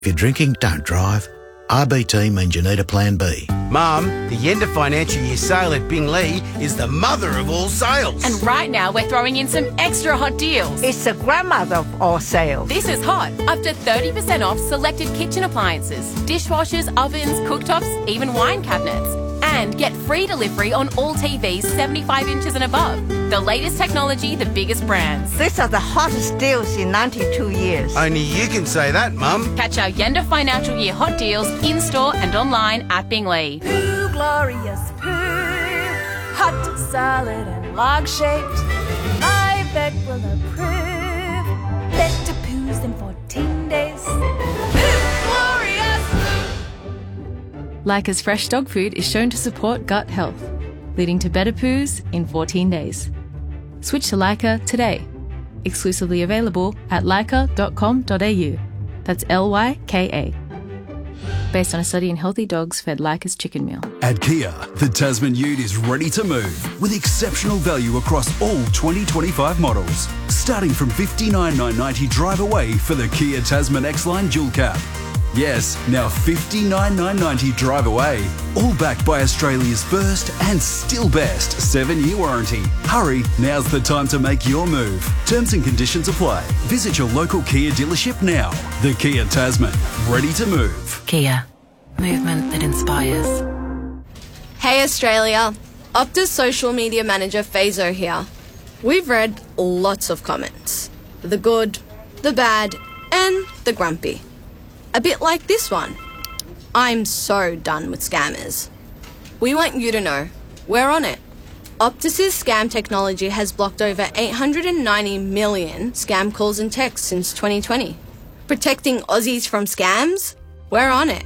If you're drinking, don't drive. RBT means you need a plan B. Mum, the end of financial year sale at Binglee is the mother of all sales. And right now we're throwing in some extra hot deals. It's the grandmother of all sales. This is hot. Up to 30% off selected kitchen appliances, dishwashers, ovens, cooktops, even wine cabinets. And get free delivery on all TVs 75 inches and above. The latest technology, the biggest brands. These are the hottest deals in 92 years. Only you can say that, Mum. Catch our end of financial year hot deals in-store and online at Binglee. Poo, glorious poo. Hot, solid and log-shaped. My vet will approve. Better poos in 14 days. Poo, glorious poo. Leica's fresh dog food is shown to support gut health, leading to better poos in 14 days. Switch to Leica today. Exclusively available at leica.com.au. That's Lyka. Based on a study in healthy dogs fed Leica's chicken meal. At Kia, the Tasman Ute is ready to move with exceptional value across all 2025 models. Starting from $59,990 drive away for the Kia Tasman X-Line Dual Cab. Yes, now $59,990 drive away. All backed by Australia's first and still best 7-year warranty. Hurry, now's the time to make your move. Terms and conditions apply. Visit your local Kia dealership now. The Kia Tasman, ready to move. Kia, movement that inspires. Hey Australia, Optus social media manager Fazo here. We've read lots of comments. The good, the bad, and the grumpy. A bit like this one. I'm so done with scammers. We want you to know, we're on it. Optus's scam technology has blocked over 890 million scam calls and texts since 2020. Protecting Aussies from scams? We're on it.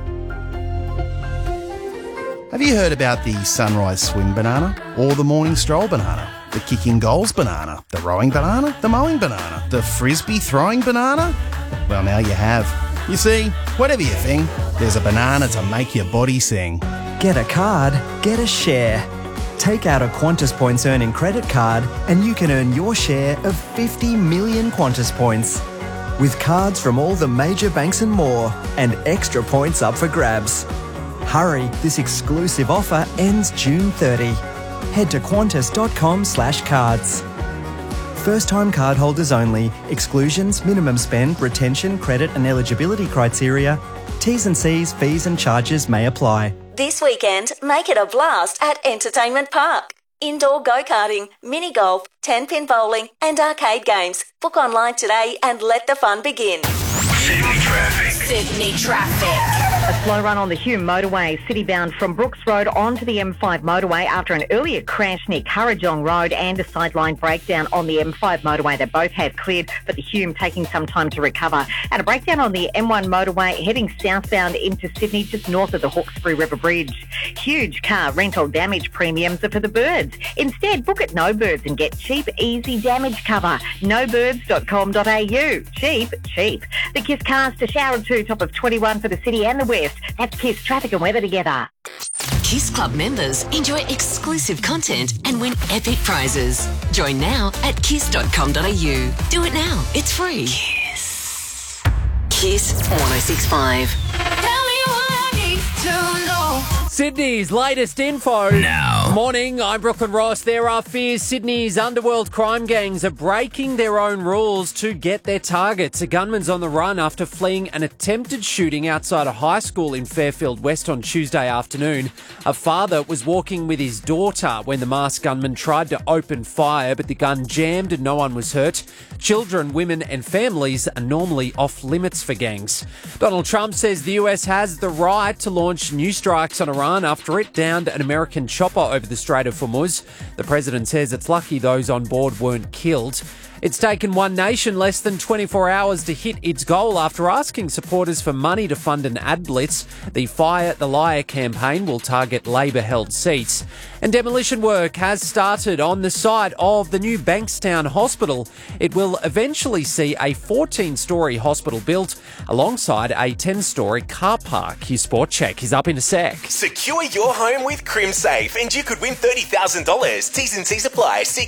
Have you heard about the sunrise swim banana or the morning stroll banana? The kicking goals banana, the rowing banana, the mowing banana, the frisbee throwing banana? Well, now you have. You see, whatever you think, there's a banana to make your body sing. Get a card, get a share. Take out a Qantas Points earning credit card and you can earn your share of 50 million Qantas Points. With cards from all the major banks and more, and extra points up for grabs. Hurry, this exclusive offer ends June 30. Head to qantas.com/cards. First-time cardholders only. Exclusions, minimum spend, retention, credit and eligibility criteria. T's and C's, fees and charges may apply. This weekend, make it a blast at Entertainment Park. Indoor go-karting, mini-golf, 10-pin bowling and arcade games. Book online today and let the fun begin. Sydney traffic. Sydney traffic. A slow run on the Hume motorway, city-bound from Brooks Road onto the M5 motorway after an earlier crash near Currajong Road and a sideline breakdown on the M5 motorway. They both have cleared, but the Hume taking some time to recover. And a breakdown on the M1 motorway heading southbound into Sydney, just north of the Hawkesbury River Bridge. Huge car rental damage premiums are for the birds. Instead, book at No Birds and get cheap, easy damage cover. nobirds.com.au. Cheap, cheap. The Kiss cars to shower to, top of 21 for the city and the west. That's Kiss traffic and weather together. Kiss Club members enjoy exclusive content and win epic prizes. Join now at kiss.com.au. Do it now. It's free. Kiss. Kiss 106.5. Sydney's latest info. Now. Morning, I'm Brooklyn Ross. There are fears Sydney's underworld crime gangs are breaking their own rules to get their targets. A gunman's on the run after fleeing an attempted shooting outside a high school in Fairfield West on Tuesday afternoon. A father was walking with his daughter when the masked gunman tried to open fire, but the gun jammed and no one was hurt. Children, women and families are normally off limits for gangs. Donald Trump says the US has the right to launch new strikes on Iran after it downed an American chopper over the Strait of Hormuz. The president says it's lucky those on board weren't killed. It's taken One Nation less than 24 hours to hit its goal after asking supporters for money to fund an ad blitz. The Fire the Liar campaign will target Labor-held seats. And demolition work has started on the site of the new Bankstown Hospital. It will eventually see a 14-storey hospital built alongside a 10-storey car park. Your sport check is up in a sec. Secure your home with CrimSafe and you could win $30,000. T's and C's apply. See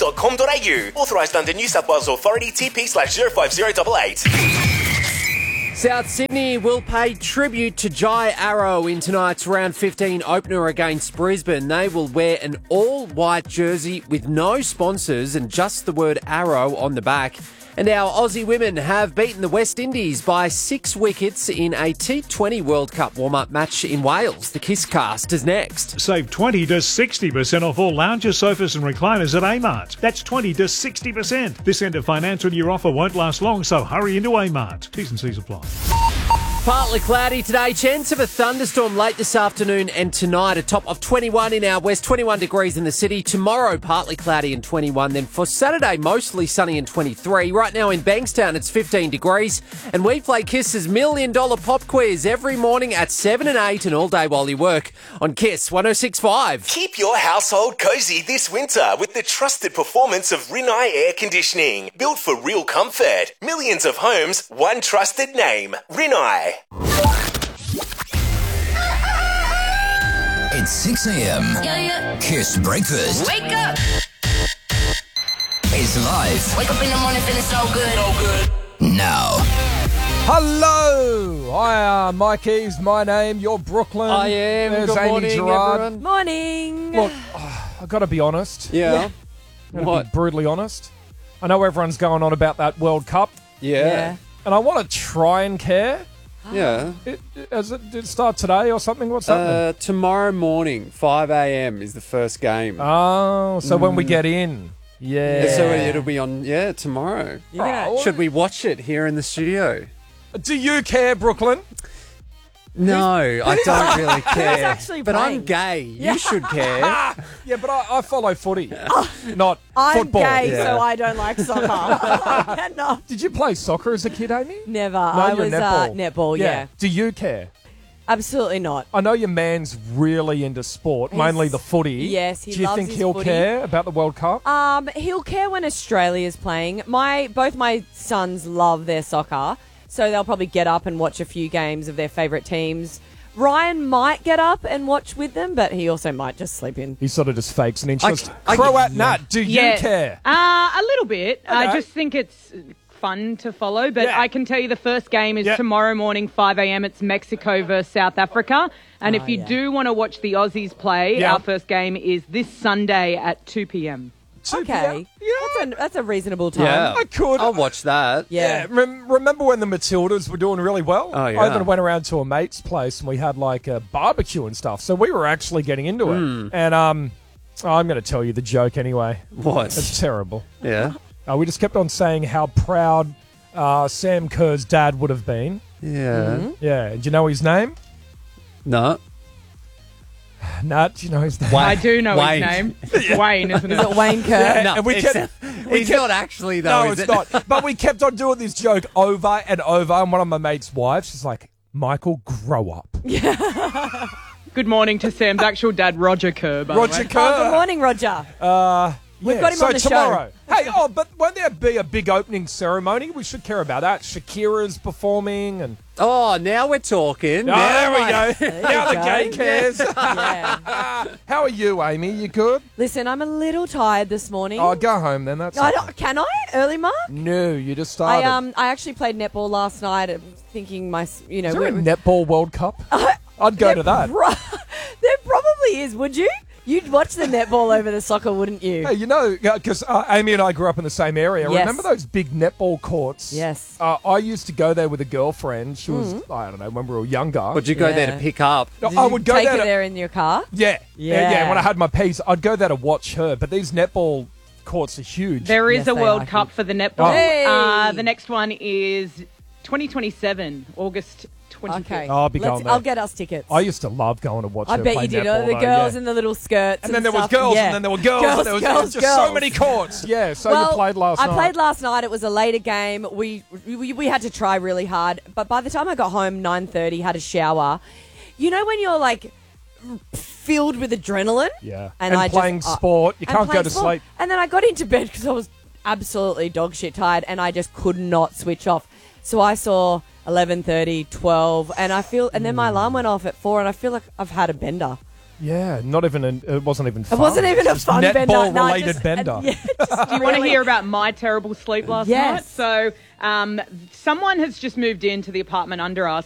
crimsafe.com.au. Authorised under New South Wales Authority TP/05088. South Sydney will pay tribute to Jai Arrow in tonight's round 15 opener against Brisbane. They will wear an all-white jersey with no sponsors and just the word Arrow on the back. And our Aussie women have beaten the West Indies by 6 wickets in a T20 World Cup warm-up match in Wales. The Kiss Cast is next. Save 20 to 60% off all lounges, sofas and recliners at Amart. That's 20 to 60%. This end of financial year offer won't last long, so hurry into Amart. T's and C's apply. Partly cloudy today. Chance of a thunderstorm late this afternoon and tonight. A top of 21 in our west, 21 degrees in the city. Tomorrow, partly cloudy and 21. Then for Saturday, mostly sunny and 23. Right now in Bankstown, it's 15 degrees. And we play Kiss's $1 Million Pop Quiz every morning at 7 and 8 and all day while you work on Kiss 106.5. Keep your household cozy this winter with the trusted performance of Rinnai Air Conditioning. Built for real comfort. Millions of homes, one trusted name. Rinnai. It's 6 a.m. Kiss Breakfast. Wake up! It's live. Wake up in the morning feeling so good. Now. Hello! Hi, Mikey's my name. You're Brooklyn. I am. There's Good Amy morning, Gerard. everyone. Morning. Look, I've got to be honest. Yeah. I'm going to be brutally honest. I know everyone's going on about that World Cup. Yeah. And I want to try and care. Yeah. Did it start today or something? What's happening? Tomorrow morning, 5 a.m. is the first game. Oh, so when we get in. Yeah. So it'll be on, tomorrow. Should we watch it here in the studio? Do you care, Brooklyn? No, I don't really care. actually but playing? I'm gay. You should care. Yeah, but I follow footy, not I'm football. gay, Yeah. so I don't like soccer. I cannot. Did you play soccer as a kid, Amy? Never. No, I you're was netball, yeah. Do you care? Absolutely not. I know your man's really into sport, mainly the footy. Yes, he Do you loves think his he'll footy. care about the World Cup? He'll care when Australia's playing. Both my sons love their soccer, so they'll probably get up and watch a few games of their favourite teams. Ryan might get up and watch with them, but he also might just sleep in. He sort of just fakes an interest. Croat Nat, do you care? A little bit. Okay. I just think it's fun to follow, but Yeah. I can tell you the first game is tomorrow morning, 5 a.m. It's Mexico versus South Africa. And if you do want to watch the Aussies play, our first game is this Sunday at 2 p.m. Okay. That's a reasonable time. Yeah. I could. I'll watch that. Yeah. Remember when the Matildas were doing really well? Oh, yeah. I even went around to a mate's place and we had like a barbecue and stuff. So we were actually getting into it. And I'm going to tell you the joke anyway. What? It's terrible. Yeah. We just kept on saying how proud Sam Kerr's dad would have been. Yeah. Yeah. Do you know his name? No. Nat, do you know his name? I do know Wayne. his name. It's Wayne, isn't it? Is it Wayne Kerr? Yeah, No, and we kept, he's not actually, though, No, is it's it? not. But we kept on doing this joke over and over. And one of my mate's wives, she's like, Michael, grow up. Good morning to Sam's actual dad, Roger Kerr. by the Roger way. Kerr. Good morning, Roger. We've got him on the show. tomorrow. Hey, but won't there be a big opening ceremony? We should care about that. Shakira's performing and... Oh, now we're talking. Oh, there we go. There Now you the go. gay cares. Yeah. How are you, Amy? You good? Listen, I'm a little tired this morning. Oh, go home then. That's Can I? Early mark? No, you just started. I actually played netball last night. Thinking Is there a netball World Cup? I'd go to that. There probably is. Would you? You'd watch the netball over the soccer, wouldn't you? Hey, you know, because Amy and I grew up in the same area. Yes. Remember those big netball courts? Yes. I used to go there with a girlfriend. She was, I don't know, when we were younger. Would you go there to pick up? I would go Take there her to- there in your car? Yeah. Yeah. When I had my piece, I'd go there to watch her. But these netball courts are huge. There is Yes, a they World are Cup for the netball. Oh. Hey! The next one is 2027, August 25th. Okay. I'll be going there. I'll get us tickets. I used to love going to watch I her bet play you did. netball, The though, girls yeah. in the little skirts. And then there was stuff. girls, Yeah. and then there were girls, and there was just so many courts. Yeah, so well, you played last night. I played last night. It was a later game. We had to try really hard. But by the time I got home, 9:30, had a shower. You know when you're like filled with adrenaline? Yeah. And And I playing just, sport. You and can't go playing to sport. sleep. And then I got into bed because I was absolutely dog shit tired and I just could not switch off. So I saw 11:30, 12, and then my alarm went off at 4 and I feel like I've had a bender. Yeah, it wasn't even fun. It wasn't even a Just fun bender. No, netball-related just- bender. Do you want to hear about my terrible sleep last Yes. night? So Someone has just moved into the apartment under us